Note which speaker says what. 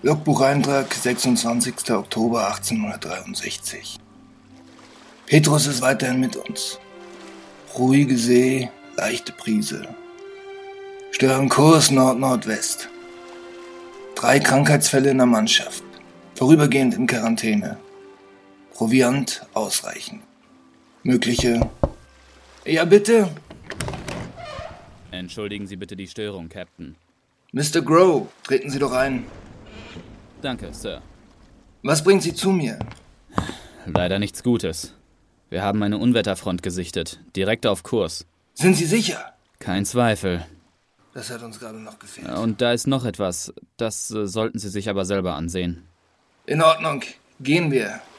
Speaker 1: Logbucheintrag 26. Oktober 1863. Petrus ist weiterhin mit uns. Ruhige See, leichte Brise. Stören Kurs Nord-Nordwest. 3 Krankheitsfälle in der Mannschaft. Vorübergehend in Quarantäne. Proviant ausreichend. Mögliche... Ja, bitte?
Speaker 2: Entschuldigen Sie bitte die Störung, Captain.
Speaker 1: Mr. Grow, treten Sie doch ein.
Speaker 2: Danke, Sir.
Speaker 1: Was bringt Sie zu mir?
Speaker 2: Leider nichts Gutes. Wir haben eine Unwetterfront gesichtet, direkt auf Kurs.
Speaker 1: Sind Sie sicher?
Speaker 2: Kein Zweifel.
Speaker 1: Das hat uns gerade noch gefehlt.
Speaker 2: Und da ist noch etwas. Das sollten Sie sich aber selber ansehen.
Speaker 1: In Ordnung. Gehen wir.